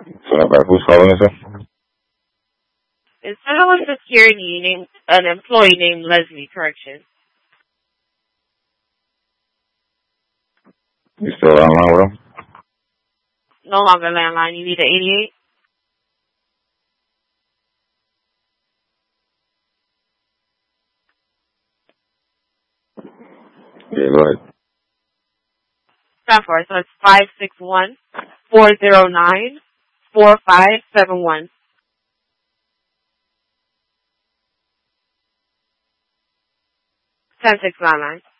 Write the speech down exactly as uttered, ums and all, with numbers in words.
So, uh, who's calling us, sir? It's Federal Security, named an employee named Leslie Correction. You still online with him? No longer landline. You need an eighty-eight? Yeah, go ahead. Stand for it. So it's five six one, four zero nine, four five seven one. ten six nine nine.